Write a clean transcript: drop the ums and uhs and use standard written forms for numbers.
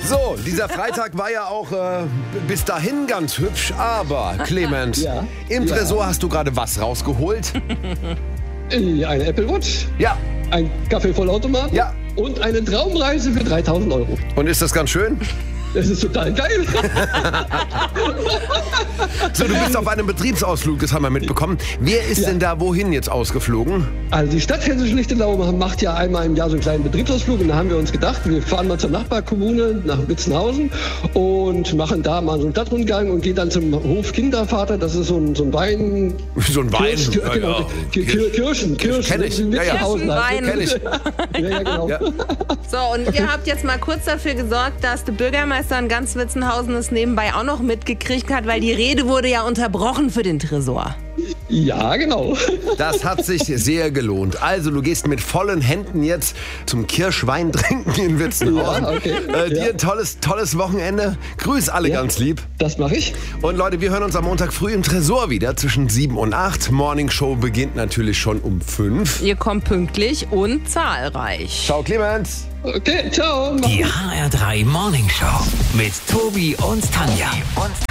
So, dieser Freitag war ja auch bis dahin ganz hübsch, aber Clemens, im Tresor hast du gerade was rausgeholt? Eine Apple Watch, Ja. ein Kaffeevollautomat und eine Traumreise für 3.000 Euro. Und ist das ganz schön? Das ist total geil. So, du bist auf einem Betriebsausflug, das haben wir mitbekommen. Wer ist denn da wohin jetzt ausgeflogen? Also die Stadt Hessisch-Lichtenau macht ja einmal im Jahr so einen kleinen Betriebsausflug und da haben wir uns gedacht, wir fahren mal zur Nachbarkommune nach Witzenhausen und machen da mal so einen Stadtrundgang und gehen dann zum Hof Kindervater, das ist so ein Wein... So ein Wein? Kirschen. Kenn ich. Kirschenwein. Kenn ich. Ja, genau. Ja. So, und ihr habt jetzt mal kurz dafür gesorgt, dass der Bürgermeister in ganz Witzenhausen es nebenbei auch noch mitgekriegt hat, weil die Rede wurde ja unterbrochen für den Tresor. Ja, genau. Das hat sich sehr gelohnt. Also, du gehst mit vollen Händen jetzt zum Kirschwein trinken in Witzenhausen. Ja, okay. Dir ein tolles Wochenende. Grüß alle ganz lieb. Das mache ich. Und Leute, wir hören uns am Montag früh im Tresor wieder zwischen 7 und 8. Morning Show beginnt natürlich schon um 5. Ihr kommt pünktlich und zahlreich. Ciao, Clemens. Okay, ciao. Die HR3 Morning Show mit Tobi und Tanja.